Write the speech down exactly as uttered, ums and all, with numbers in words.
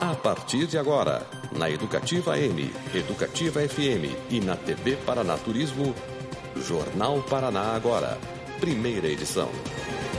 A partir de agora, na Educativa M, Educativa F M e na T V Paraná Turismo, Jornal Paraná Agora, primeira edição.